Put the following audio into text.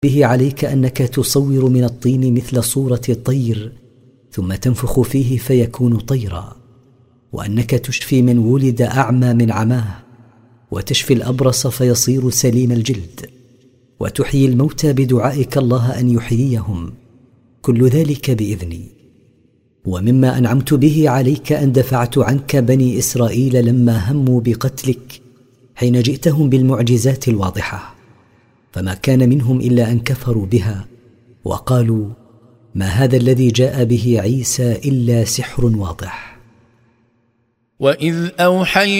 به عليك أنك تصور من الطين مثل صورة الطير ثم تنفخ فيه فيكون طيرا، وأنك تشفي من ولد أعمى من عماه، وتشفي الأبرص فيصير سليم الجلد، وتحيي الموتى بدعائك الله أن يحييهم، كل ذلك بإذني. ومما أنعمت به عليك أن دفعت عنك بني إسرائيل لما هموا بقتلك حين جئتهم بالمعجزات الواضحة، فما كان منهم إلا أن كفروا بها وقالوا ما هذا الذي جاء به عيسى إلا سحر واضح. وإذ أوحينا